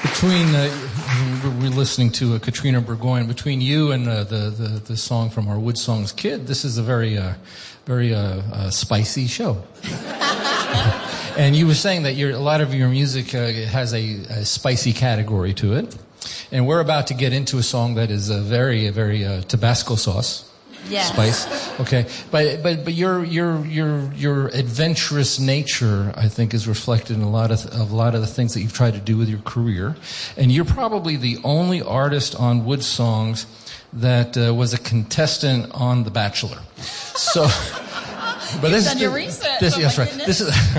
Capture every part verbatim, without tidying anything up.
Between, uh, we're listening to uh, Katrina Burgoyne. Between you and uh, the, the the song from our Wood Songs Kid, this is a very, uh, very uh, uh, spicy show. And you were saying that your, a lot of your music uh, has a, a spicy category to it. And we're about to get into a song that is a very, a very uh, Tabasco sauce. Yes. Spice. Okay. But but but your your your your adventurous nature, I think, is reflected in a lot of of a lot of the things that you've tried to do with your career. And you're probably the only artist on Wood Songs that uh, was a contestant on The Bachelor. So But this done is your the, research. This, oh yes, right. Goodness. This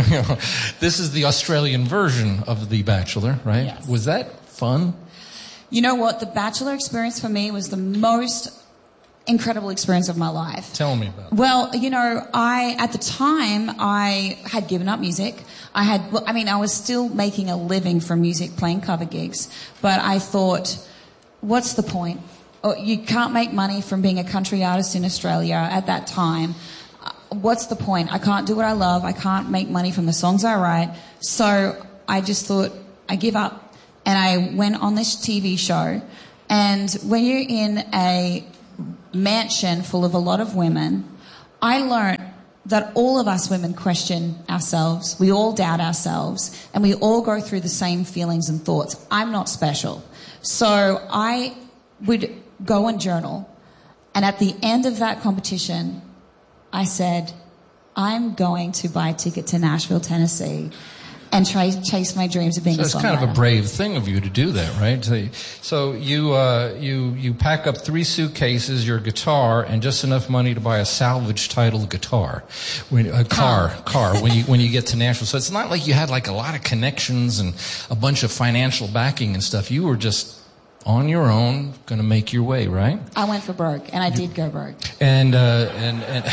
is this is the Australian version of The Bachelor, right? Yes. Was that fun? You know what? The Bachelor experience for me was the most incredible experience of my life. Tell me about it. Well, you know, I, at the time, I had given up music. I had, well, I mean, I was still making a living from music, playing cover gigs. But I thought, what's the point? Oh, you can't make money from being a country artist in Australia at that time. What's the point? I can't do what I love. I can't make money from the songs I write. So I just thought, I give up. And I went on this T V show. And when you're in a mansion full of a lot of women, I learned that all of us women question ourselves. We all doubt ourselves. And we all go through the same feelings and thoughts. I'm not special. So I would go and journal. And at the end of that competition, I said, I'm going to buy a ticket to Nashville, Tennessee, and try chase my dreams of being so a songwriter. It's kind of a brave thing of you to do that, right? So, so you uh, you you pack up three suitcases, your guitar, and just enough money to buy a salvage title guitar, when, a car, oh. car when you when you get to Nashville. So it's not like you had like a lot of connections and a bunch of financial backing and stuff. You were just on your own, going to make your way, right? I went for broke, and I did go broke. And uh, and and.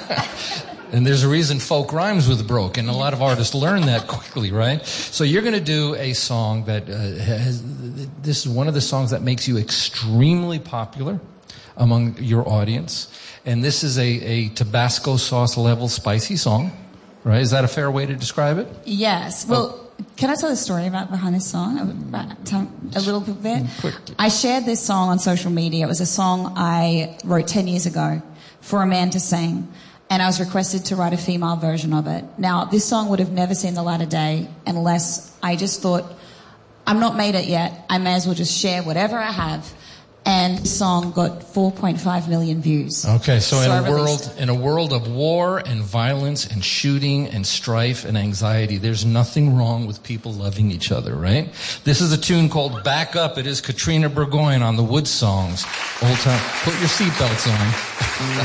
And there's a reason folk rhymes with broke, and a lot of artists learn that quickly, right? So you're going to do a song that uh, has, this is one of the songs that makes you extremely popular among your audience. And this is a, a Tabasco sauce level spicy song, right? Is that a fair way to describe it? Yes. Well, oh. Can I tell the story about behind this song? About a little bit? Quick. I shared this song on social media. It was a song I wrote ten years ago for a man to sing. And I was requested to write a female version of it. Now, this song would have never seen the light of day unless I just thought, I'm not made it yet. I may as well just share whatever I have. And the song got four point five million views. Okay, so, so in a world in a world of war and violence and shooting and strife and anxiety, there's nothing wrong with people loving each other, right? This is a tune called Back Up. It is Katrina Burgoyne on the Wood Songs. Old time. Put your seatbelts on.